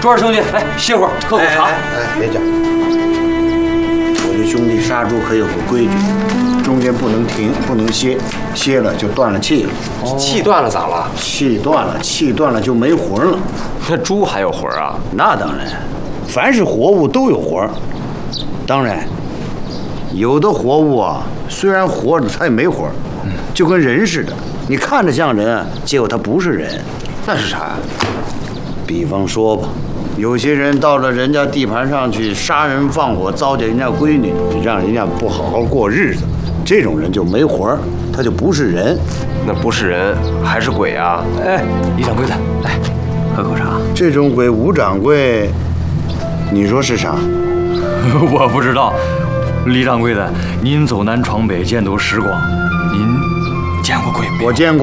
卓二兄弟，来歇会儿，喝口茶。 别讲，我这兄弟杀猪可有个规矩，中间不能停，不能歇，歇了就断了气了。 气断了咋了？ 气断了就没魂了。 那猪还有魂啊？ 那当然，凡是活物都有魂儿。当然，有的活物啊，虽然活着，它也没魂儿，就跟人似的。你看着像人，结果他不是人。 那是啥呀？ 比方说吧，有些人到了人家地盘上去杀人放火，糟践人家闺女，让人家不好好过日子，这种人就没魂儿，他就不是人。 那不是人还是鬼啊？ 哎，李掌柜的，来喝口茶。 这种鬼，吴掌柜，你说是啥？ 我不知道，李掌柜的，您走南闯北，见多识广，您见过鬼没有？ 我见过。